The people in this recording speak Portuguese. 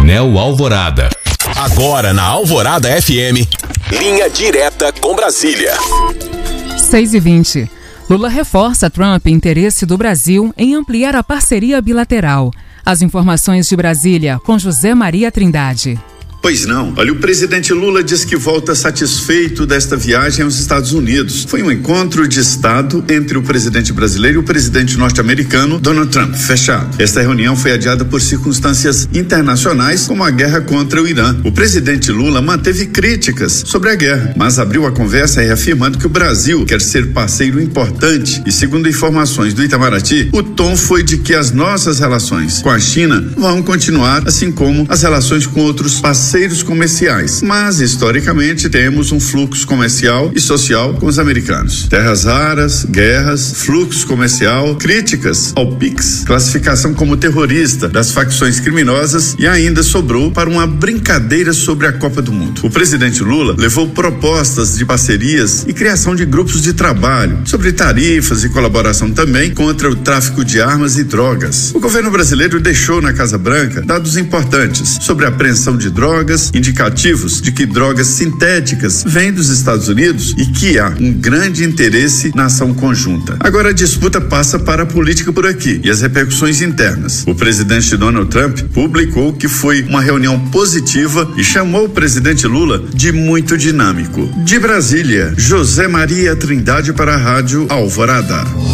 Painel Alvorada. Agora na Alvorada FM, linha direta com Brasília. 6h20. Lula reforça Trump interesse do Brasil em ampliar a parceria bilateral. As informações de Brasília com José Maria Trindade. Pois não. Olha, o presidente Lula diz que volta satisfeito desta viagem aos Estados Unidos. Foi um encontro de Estado entre o presidente brasileiro e o presidente norte-americano, Donald Trump, fechado. Esta reunião foi adiada por circunstâncias internacionais, como a guerra contra o Irã. O presidente Lula manteve críticas sobre a guerra, mas abriu a conversa reafirmando que o Brasil quer ser parceiro importante e, segundo informações do Itamaraty, o tom foi de que as nossas relações com a China vão continuar, assim como as relações com outros parceiros comerciais, mas historicamente temos um fluxo comercial e social com os americanos. Terras raras, guerras, fluxo comercial, críticas ao PIX, classificação como terrorista das facções criminosas e ainda sobrou para uma brincadeira sobre a Copa do Mundo. O presidente Lula levou propostas de parcerias e criação de grupos de trabalho sobre tarifas e colaboração também contra o tráfico de armas e drogas. O governo brasileiro deixou na Casa Branca dados importantes sobre a apreensão de drogas, indicativos de que drogas sintéticas vêm dos Estados Unidos e que há um grande interesse na ação conjunta. Agora a disputa passa para a política por aqui e as repercussões internas. O presidente Donald Trump publicou que foi uma reunião positiva e chamou o presidente Lula de muito dinâmico. De Brasília, José Maria Trindade para a Rádio Alvorada.